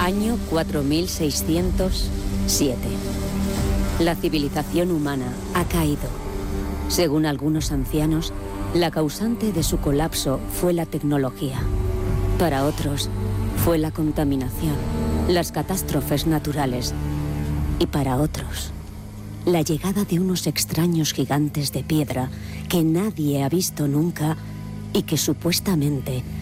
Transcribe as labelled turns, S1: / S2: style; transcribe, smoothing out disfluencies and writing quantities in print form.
S1: Año 4607. La civilización humana ha caído. Según algunos ancianos, la causante de su colapso fue la tecnología. Para otros, fue la contaminación, las catástrofes naturales. Y para otros, la llegada de unos extraños gigantes de piedra que nadie ha visto nunca y que supuestamente